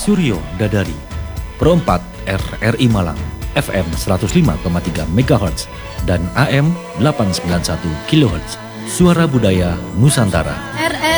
Suryo Dadari, Pro 4 RRI Malang, FM 105,3 MHz dan AM 891 kHz. Suara Budaya Nusantara.